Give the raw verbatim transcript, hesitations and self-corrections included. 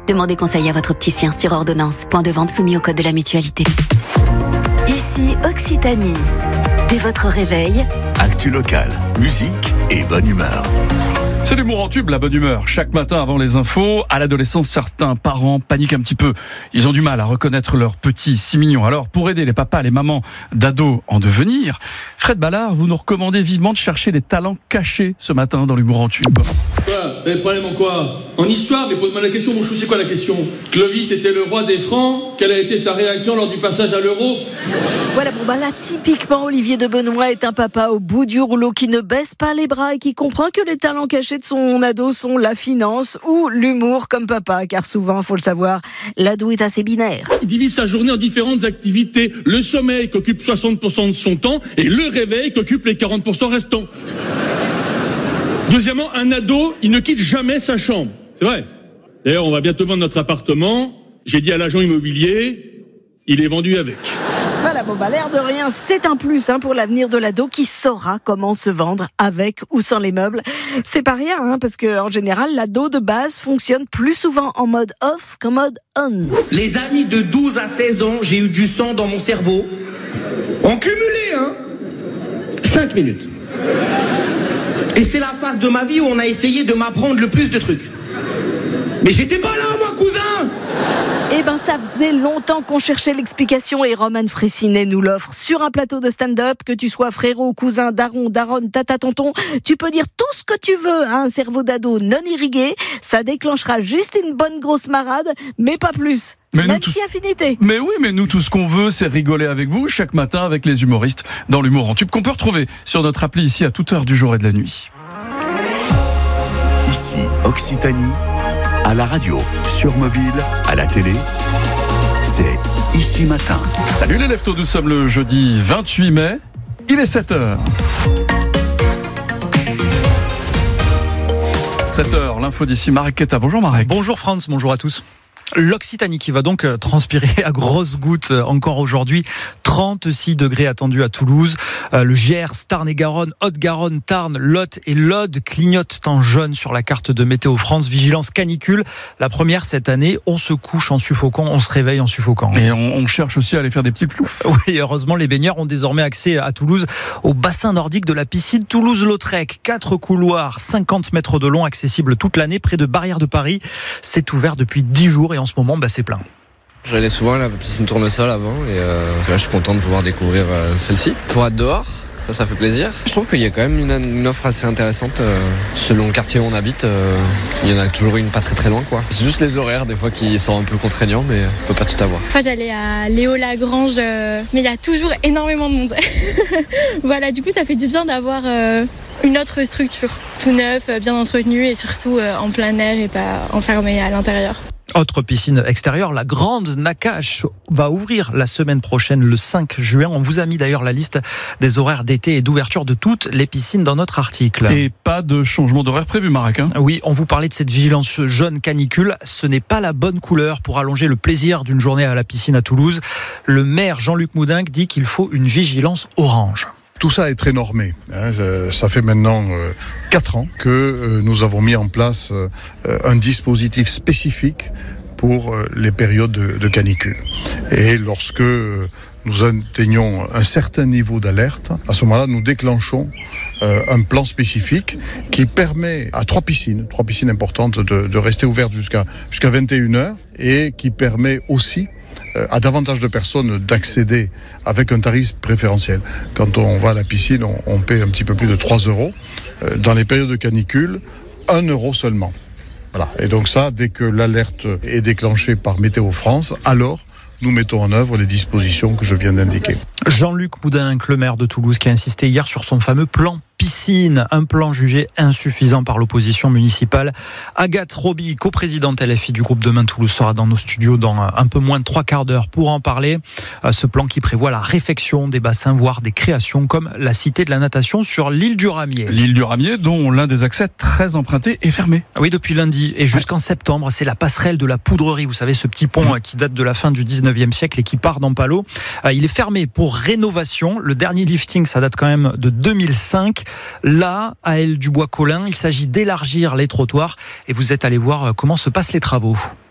Demandez conseil à votre opticien sur ordonnance. Point de vente soumis au code de la mutualité. Ici Occitanie. Dès votre réveil, actu locale, musique et bonne humeur. C'est l'humour en tube, la bonne humeur. Chaque matin avant les infos, à l'adolescence, certains parents paniquent un petit peu. Ils ont du mal à reconnaître leurs petits si mignons. Alors, pour aider les papas, les mamans d'ados en devenir, Fred Ballard, vous nous recommandez vivement de chercher des talents cachés ce matin dans l'humour en tube. Quoi ? T'as des problèmes en quoi ? En histoire, mais pose-moi la question, mon chou, c'est quoi la question ? Clovis était le roi des Francs. Quelle a été sa réaction lors du passage à l'euro ? Voilà, bon bah là, typiquement, Olivier de Benoît est un papa au bout du rouleau qui ne baisse pas les bras et qui comprend que les talents cachés de son ado sont la finance ou l'humour comme papa, car souvent, faut le savoir, l'ado est assez binaire. Il divise sa journée en différentes activités. Le sommeil qui occupe soixante pour cent de son temps et le réveil qui occupe les quarante pour cent restants. Deuxièmement, un ado, il ne quitte jamais sa chambre. C'est vrai. D'ailleurs, on va bientôt vendre notre appartement. J'ai dit à l'agent immobilier, il est vendu avec. Voilà, bon bah l'air de rien, c'est un plus hein, pour l'avenir de l'ado qui saura comment se vendre avec ou sans les meubles. C'est pas rien, hein, parce que en général, l'ado de base fonctionne plus souvent en mode off qu'en mode on. Les amis de douze à seize ans, j'ai eu du sang dans mon cerveau. En cumulé, hein cinq minutes. Et c'est la phase de ma vie où on a essayé de m'apprendre le plus de trucs. Mais j'étais pas là, moi, cousin. Eh ben, ça faisait longtemps qu'on cherchait l'explication et Roman Fressinet nous l'offre sur un plateau de stand-up. Que tu sois frérot, cousin, daron, daronne, tata, tonton, tu peux dire tout ce que tu veux à un cerveau d'ado non irrigué. Ça déclenchera juste une bonne grosse marade, mais pas plus. Mais Même tous... si affinité. Mais oui, mais nous, tout ce qu'on veut, c'est rigoler avec vous chaque matin avec les humoristes dans l'humour en tube qu'on peut retrouver sur notre appli ici à toute heure du jour et de la nuit. Ici, Occitanie, à la radio, sur mobile, à la télé, c'est Ici Matin. Salut les leftos, nous sommes le jeudi vingt-huit mai, il est sept heures. sept heures, l'info d'ici, Marek Keta. Bonjour Marek. Bonjour France, bonjour à tous. L'Occitanie qui va donc transpirer à grosses gouttes encore aujourd'hui. trente-six degrés attendus à Toulouse. Le Gers, Tarn-et-Garonne, Haute-Garonne, Tarn, Lot et l'Aude clignotent en jaune sur la carte de Météo France. Vigilance canicule. La première cette année. On se couche en suffocant, on se réveille en suffocant. Et on, on cherche aussi à aller faire des petits ploufs. Oui, heureusement, les baigneurs ont désormais accès à Toulouse au bassin nordique de la piscine Toulouse-Lautrec. Quatre couloirs, cinquante mètres de long, accessibles toute l'année, près de Barrière de Paris. C'est ouvert depuis dix jours et en ce moment, bah, c'est plein. J'allais souvent à la piscine Tournesol avant et euh, là, je suis content de pouvoir découvrir euh, celle-ci. Pour être dehors, ça, ça fait plaisir. Je trouve qu'il y a quand même une, une offre assez intéressante euh, selon le quartier où on habite. Euh, il y en a toujours une pas très très loin, quoi. C'est juste les horaires des fois qui sont un peu contraignants, mais on peut pas tout avoir. Enfin, j'allais à Léo Lagrange, euh, mais il y a toujours énormément de monde. Voilà, du coup, ça fait du bien d'avoir euh, une autre structure, tout neuf, bien entretenu et surtout euh, en plein air et pas enfermé à l'intérieur. Autre piscine extérieure, la Grande Nakache va ouvrir la semaine prochaine, le cinq juin. On vous a mis d'ailleurs la liste des horaires d'été et d'ouverture de toutes les piscines dans notre article. Et pas de changement d'horaire prévu, Marek, hein ? Oui, on vous parlait de cette vigilance jaune canicule. Ce n'est pas la bonne couleur pour allonger le plaisir d'une journée à la piscine à Toulouse. Le maire Jean-Luc Moudingue dit qu'il faut une vigilance orange. Tout ça est très normé. Ça fait maintenant quatre ans que nous avons mis en place un dispositif spécifique pour les périodes de canicule. Et lorsque nous atteignons un certain niveau d'alerte, à ce moment-là, nous déclenchons un plan spécifique qui permet à trois piscines, trois piscines importantes, de, de rester ouvertes jusqu'à, jusqu'à vingt et une heures et qui permet aussi à davantage de personnes d'accéder avec un tarif préférentiel. Quand on va à la piscine, on, on paie un petit peu plus de trois euros. Dans les périodes de canicule, un euro seulement. Voilà. Et donc ça, dès que l'alerte est déclenchée par Météo France, alors nous mettons en œuvre les dispositions que je viens d'indiquer. Jean-Luc Moudingue, le maire de Toulouse, qui a insisté hier sur son fameux plan piscine, un plan jugé insuffisant par l'opposition municipale. Agathe Roby, coprésidente L F I du groupe Demain Toulouse, sera dans nos studios dans un peu moins de trois quarts d'heure pour en parler. Ce plan qui prévoit la réfection des bassins, voire des créations comme la Cité de la Natation sur l'île du Ramier. L'île du Ramier, dont l'un des accès très empruntés est fermé. Oui, depuis lundi et jusqu'en septembre, c'est la passerelle de la Poudrerie. Vous savez, ce petit pont qui date de la fin du dix-neuvième siècle et qui part d'Ampalo. Il est fermé pour rénovation. Le dernier lifting, ça date quand même de deux mille cinq. Là, à Aile-du-Bois-Colin, il s'agit d'élargir les trottoirs et vous êtes allé voir comment se passent les travaux.